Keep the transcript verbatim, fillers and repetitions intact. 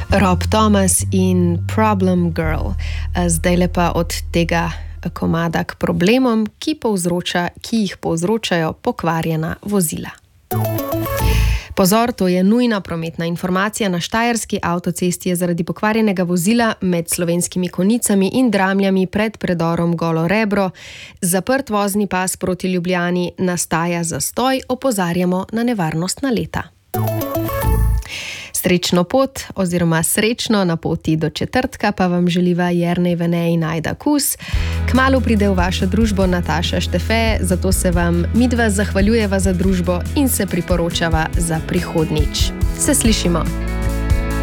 Rob Thomas in Problem Girl. Zdaj lepa od tega komada k problemom, ki, povzroča, ki jih povzročajo pokvarjena vozila. Pozor, to je nujna prometna informacija. Na štajerski avtocesti je zaradi pokvarjenega vozila med Slovenskimi Konjicami in Dramljami pred predorom Golo Rebro zaprt vozni pas proti Ljubljani, nastaja zastoj, opozarjamo na nevarnost naleta. Srečno pot oziroma srečno na poti do četrtka pa vam želiva Jernej Vene in Ajda Kus. Kmalu pride v vašo družbo Nataša Štefe, zato se vam midva zahvaljujeva za družbo in se priporočava za prihodnjič. Se slišimo!